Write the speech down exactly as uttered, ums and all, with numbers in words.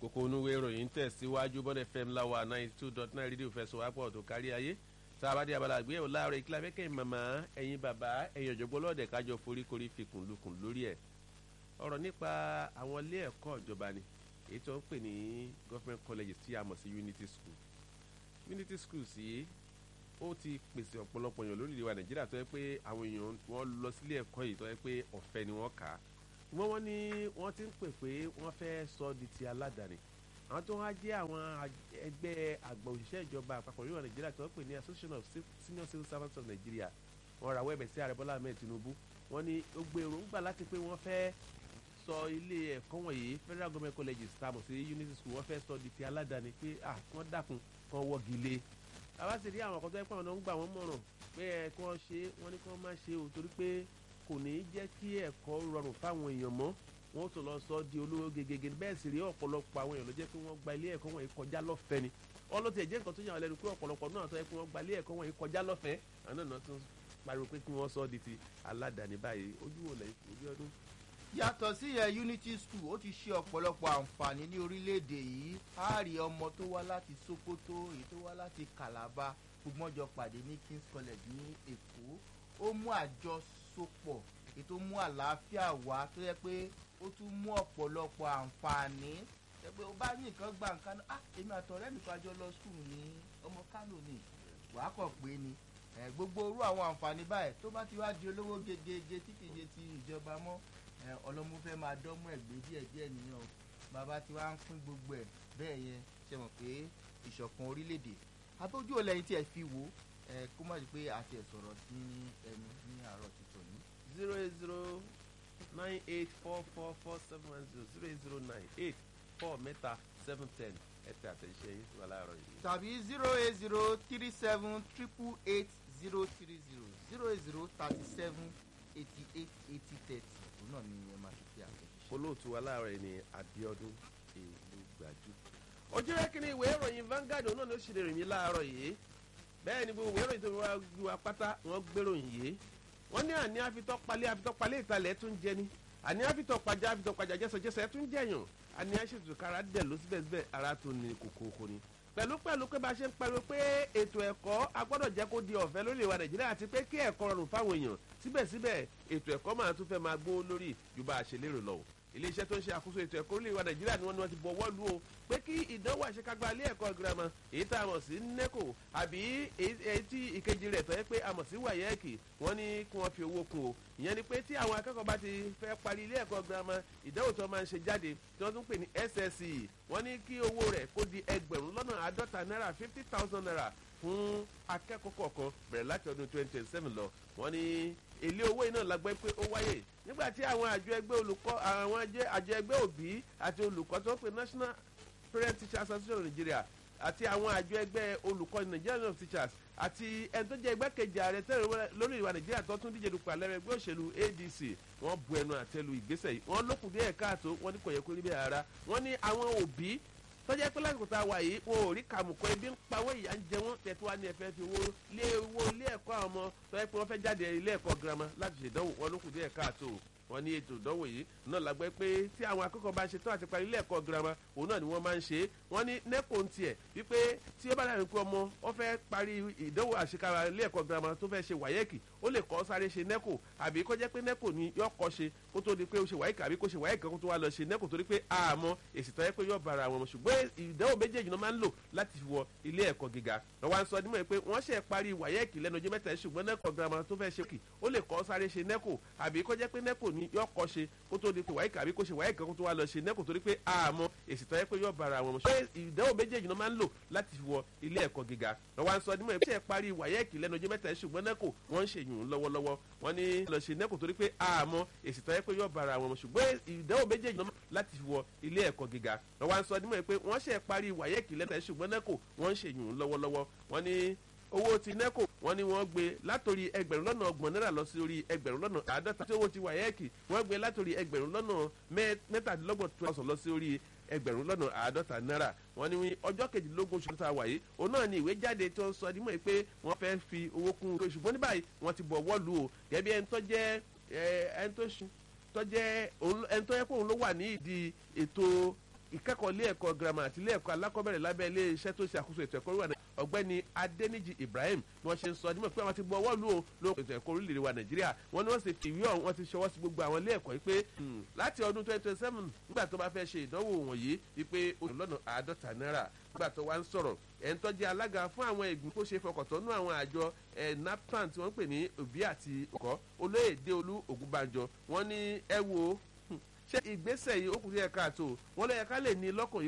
kókó onúwé ìròyìn tẹ̀síwájú bọ́dẹ̀ F M láwa ninety two dot nine rédíò fẹsọ̀wápọ̀ tó kárí ayé sábàdí abala àgbéyẹ̀wò láàárọ̀ ìkílá fẹ́kẹ́ màmá ẹ̀yin bàbá ẹ̀yin ọ̀jọ̀gbọ́n lọ́ọ̀dẹ̀ kájọ foríkorí fikùn lukùn lórí ẹ̀ ọ̀rọ̀ nípa àwọn ilé ẹ̀kọ́ ìjọba ni èyí tó ń pè ní government colleges tí a mọ̀ sí unity school unity school sí ó ti pèsè ọ̀pọ̀lọpọ̀ èèyàn lórílẹ̀ wa Nàìjíríà tó yẹ pé àwọn èèyàn wọn lọ sílé ẹ̀kọ́ yìí tó yẹ pé ọ̀fẹ́ ni wọ́n kà á wọ́n wọ́n ní wọ́n ti ń pè pé wọ́n fẹ́ sọ di ti aládàáni àwọn tó wá jẹ́ àwọn ẹgbẹ́ àgbà òṣìṣẹ́ ìjọba àpapọ̀ orílẹ̀ Nàìjíríà tó ń pè ní Association of Senior Civil Servants of Nigeria wọ́n rawọ́ ẹ̀bẹ̀ sí Ààrẹ Bọ́lá Ahmed Tinubu wọ́n ní ó gbé èròǹgbà láti pé wọ́n fẹ́ sọ ilé ẹ̀kọ́ wọ̀nyí Federal Government Colleges tá a mọ̀ sí unity school wọ́n fẹ́ sọ di ti aládàáni pé ah wọ́n dákun kan wọ́gi lé àwa sì rí àwọn kan tó yẹ pé àwọn náà ń gbà wọ́n mọ̀ràn pé ẹ̀ kí wọ́n ṣe wọ́n ní kí wọ́n má ṣe o torí pé kò ní í jẹ́ kí ẹ̀kọ́ rọrùn fáwọn èèyàn mọ́ wọ́n tó lọ sọ di olówó gegege bẹ́ẹ̀ sì rí ọ̀pọ̀lọpọ̀ àwọn èèyàn ló jẹ́ pé wọ́n gba ilé ẹ̀kọ́ wọ̀nyí kọjá lọ́fẹ̀ẹ́ ni ọlọ́tì ẹ̀jẹ̀ nǹkan tó yàn lẹ́nu pé ọ̀pọ̀lọpọ̀ náà tó yẹ pé wọ́n gba ilé ẹ̀kọ́ wọ̀nyí kọjá lọ́fẹ̀ẹ́ àwọn náà tún pariwo pé kí wọ́n sọ di ti aládàáni báyìí ojú wo lẹ́yìn ojú ọdún. yàtọ̀ sí yẹn unity school ó ti ṣe ọ̀pọ̀lọpọ̀ àǹfààní ní orílẹ̀-èdè yìí a rí ọmọ tó wá láti Sokoto èyí tó wá láti Calabar gbogbo wọn jọ pàdé ní King's College ní Èkó ó mú àjọsopọ̀ ètò mú àlàáfíà wá tó yẹ pé ó tún mú ọ̀pọ̀lọpọ̀ àǹfààní ẹ pé ó bá ní nǹkan gbà nǹkan náà ah èmi àtọ̀rẹ́ mi kájọ lọ skul ní ọmọ Kánò ni wàá kọ̀ pé ni gbogbo orú àwọn àǹfààní báyìí tó bá ti wá di olówó gegege tí kìí ṣe ti ìjọba mọ́ ọlọ́mú fẹ́ máa dánmọ́ ẹ̀gbẹ́ díẹ̀díẹ̀ nìyẹn o bàbá tí wàá ń pín gbogbo ẹ̀ bẹ́ẹ̀ yẹn ṣe mọ̀ pé ìṣọ̀kan orílẹ̀-èdè abójú ọ̀lẹ́yìn tí ẹ fi wò ẹ kó má di pé àti ẹ̀ sọ̀rọ̀ sí ẹnu ní àárọ̀ títọ̀ ní. zero eight zero nine eight four four four seven one zero zero eight zero nine eight four mẹ́ta seven ten ẹ tẹ àtẹ̀jíṣẹ́ yín sí wa láàárọ̀ yìí. tàbí zero eight zero three seven triple eight zero three zero zero eight zero thirty seven eighty eight eighty thirty òun náà ni ẹ máa fi fi àtẹ̀jíṣẹ́. olóòtú wa láàárọ̀ yìí ni Abíọ́dún Èlùgbàjú. ojú rẹ kí ni ìwé ìròyìn Vanguard òun náà ló ṣe lè rìn mí láàárọ̀ yìí bẹ́ẹ̀ ni gbogbo ìwé ìròyìn tó wá ju apáta wọ́n gbéròyìn yìí wọ́n ní àní àfitọ́palẹ̀ àfitọ́palẹ̀ ìtàlẹ̀ tún jẹ ni àní àfitọ́pajà àfitọ́pajà jẹ́sọ̀jẹ́sọ̀ tún jẹ̀yàn àní àṣetò kára dẹ̀ ló síbẹ̀síbẹ̀ ara tó ní kòkòkò ni pẹ̀lú pẹ̀lú pé bá a ṣe ń pariwo pé ètò ẹ̀kọ́ a gbọ́dọ̀ jẹ́ kó di ọ̀fẹ́ lórílẹ̀ wa Nàìjíríà àti pé kí ẹ̀kọ́ rọrùn fáwọn èèyàn síbẹ̀síbẹ̀ ètò ẹ̀kọ́ máa tún fẹ́ máa gbó lórí ju bá a ṣe lérò lọ iléeṣẹ́ tó ń ṣe àkóso ètò ẹ̀kọ́ orílẹ̀ wa Nàìjíríà ni wọ́n ní wọ́n ti bọ̀wọ́ lù ó pé kí ìdánwò àṣekágbá ilé ẹ̀kọ́ girama èyí tá a mọ̀ sí NECO àbí èyí tí ìkejì rẹ̀ tó yẹ pé a mọ̀ sí WAEC wọ́n ní kí wọ́n fi owó kún o ìyẹn ni pé tí àwọn akẹ́kọ̀ọ́ bá ti fẹ́ parí ilé ẹ̀kọ́ girama ìdánwò tó máa ń ṣe jáde tí wọ́n tún pè ní S S C E wọ́n ní kí owó rẹ̀ kó di ẹgbẹ̀rún lọ́nà àádọ́ta náírà fifty thousand naira fún akẹ́kọ̀ọ́ kọ̀ọ̀kan bẹ̀rẹ̀ láti ọdún twenty twenty seven lọ wọ́n ní èlé owó iná lágbẹ́ pé ó wáyé nígbà tí àwọn àjọ ẹgbẹ́ olùkọ́ àwọn àjọ ẹgbẹ́ òbí àti olùkọ́ tó ń pè National Parent Teachers Association of Nigeria àti àwọn àjọ ẹgbẹ́ olùkọ́ Nigerian of Teachers àti ẹni tó jẹ́ igbákejì ààrẹ tẹ́lẹ̀ lórí ìwà Nàìjíríà tó tún díje dupò àlẹ́ ẹgbẹ́ òṣèlú A D C wọ́n bu ẹnu àtẹ́lu ìgbésẹ̀ yìí wọ́n lókùn díẹ̀ káàtó wọ́n ní kò yẹ kó rí bẹ́ẹ̀ rárá wọ́n ní àwọn òbí tọ́jà pé lásìkò tá a wà yìí wọn ò rí kàmùkọ́ ebi ń pawọ́ ìyá ń jẹ wọ́n tẹ̀tí wá ní ẹ̀fẹ́ fi owó lé owó ilé ẹ̀kọ́ àwọn ọmọ tọ́jà pé wọ́n fẹ́ jáde ilé ẹ̀kọ́ girama láti ṣèdánwò wọn lókùn díẹ̀ káàtó wọ́n ní ètò ìdánwò yìí náà lágbẹ́ pé tí àwọn akẹ́kọ̀ọ́ bá ṣe tán àti parí ilé ẹ̀kọ́ girama òun náà ni wọ́n máa ń ṣe wọ́n ní NECO ń tiẹ̀ wípé tí ó bá dàbí pé ọmọ ó fẹ́ parí ìdánwò àṣekára ilé ẹ̀kọ́ girama tó fẹ́ ṣe WAEC ó lè kọ́ sáré ṣe NECO àbí kó jẹ́ pé NECO ni yóò kọ́ ṣe kó tó di pé ó ṣe WAEC àbí kó ṣe WAEC kó tó wá lọ ṣe NECO torí pé àmọ́ èsì tó yẹ pé yóò bára wọn ṣùgbọ́n ìdánwò méjèèjì náà máa ń lò láti wọ ilé ẹ̀kọ́ gíga wọ́n wá ń sọ nímọ̀ pé wọ́n ṣe parí WAEC lẹ́nu ọjọ́ mẹ́ta ṣùgbọ́n NECO girama tó fẹ́ ṣe kì ó lè kọ́ sáré ṣe NECO àbí kó jẹ́ pé NECO ni yóò kọ́ ṣe kó tó di pé WAEC àbí kó ṣe WAEC kó tó wá lọ ṣe NECO torí pé àmọ́ èsì tó yẹ pé yóò bára wọn ṣùgbọ́n ìdánwò méjèèjì náà máa ń lò láti wọ ilé ẹ̀kọ́ gíga wọ́n wá ń sọ nímọ̀ pé ṣe parí WAEC lẹ́nu ọjọ́ mẹ́ta ṣùgbọ́n NECO wọ́n ń ṣèyún lọ́wọ́lọ́wọ́ wọ́n ní lọ ṣe NECO torí pé àmọ́ èsì tó yẹ pé yóò bára wọn ṣùgbọ́n ìdánwò méjèèjì náà láti wọ ilé ẹ̀kọ́ gíga wọ́n wá ń sọ nímọ̀ pé wọ́n ṣe parí WAEC lẹ́nu ọjọ́ ṣùgbọ́n NECO wọ́n ń ṣèyún lọ́wọ́lọ́wọ́ wọ́n ní owó ti NECO wọ́n ní wọ́n gbé látòrí ẹgbẹ̀rún lọ́nà ọgbọ̀n náírà lọ sí orí ẹgbẹ̀rún lọ́nà àádọ́ta tí owó ti WAEC wọ́n gbé látòrí ẹgbẹ̀rún lọ́nà mẹ́tàdínlọ́gbọ̀n two thousand lọ sí orí ẹgbẹ̀rún lọ́nà àádọ́ta náírà wọ́n ní ọjọ́ kejìlélógún oṣù tó wà yìí òun náà ni ìwé jáde tó ń sọ nímọ̀ pé wọ́n fẹ́ fi owó kún un ṣùgbọ́n ní báyìí wọ́n ti bọ̀ wọ́ọ̀lù o gẹ́gẹ́ bí ẹni tó jẹ́ ẹni tó jẹ́ ẹni tó yẹ kó òun ló wà ní ìdí ètò ìkẹ́kọ̀ọ́ ilé ẹ̀kọ́ girama àti ilé ẹ̀kọ́ alákọ̀ọ́bẹ̀rẹ̀ lábẹ́ ilé iṣẹ́ tó ṣe àkóso ètò ẹ̀kọ́ orílẹ̀ ọ̀gbẹ́ni Adéníjì Ibrahim ni wọ́n ṣe ń sọ ọdún mọ̀ pé àwọn ti bu ọwọ́ lù ó ló ètò ẹ̀kọ́ orílẹ̀-èdè wa Nàìjíríà wọ́n ní wọ́n sì fi ìwé ọ̀hún wọ́n ti ṣọwọ́ sí gbogbo àwọn ilé ẹ̀kọ́ yìí pé láti ọdún twenty twenty seven nígbà tó bá fẹ́ ṣe ìdánwò wọ̀nyí wípé oṣù lọ́nà àádọ́ta náírà nígbà tó wá ń sọ̀rọ̀ ẹni tó jẹ́ alága fún àwọn ìgbìmọ̀ tó ṣe fọkàntánú àwọn àjọ naptan tí wọ́n ń pè ní òbí àti ọkọ̀ Olóyèdé Olú Ògúnbànjọ wọ́n ní ẹ wo ṣé ìgbésẹ̀ yìí ó kù sí ẹ̀ka àtò wọ́n ló yẹ ká lè ní lọ́kàn